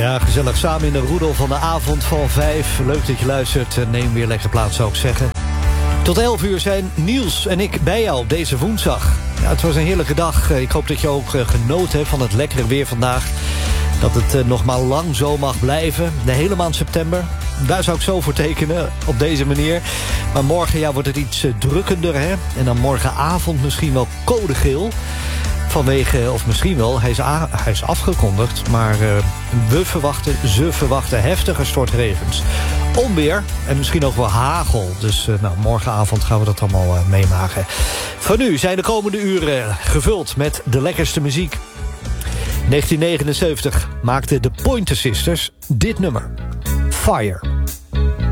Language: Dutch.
Ja, gezellig samen in de roedel van de avond van 5. Leuk dat je luistert. Neem weer lekker plaats, zou ik zeggen. Tot 11 uur zijn Niels en ik bij jou op deze woensdag. Ja, het was een heerlijke dag. Ik hoop dat je ook genoten hebt van het lekkere weer vandaag. Dat het nog maar lang zo mag blijven. De hele maand september. Daar zou ik zo voor tekenen, op deze manier. Maar morgen wordt het iets drukkender, hè? En dan morgenavond misschien wel code geel. Vanwege, of misschien wel, hij is afgekondigd. Maar ze verwachten heftige stortregens. Onweer en misschien ook wel hagel. Dus morgenavond gaan we dat allemaal meemaken. Voor nu zijn de komende uren gevuld met de lekkerste muziek. 1979 maakten de Pointer Sisters dit nummer. Fire.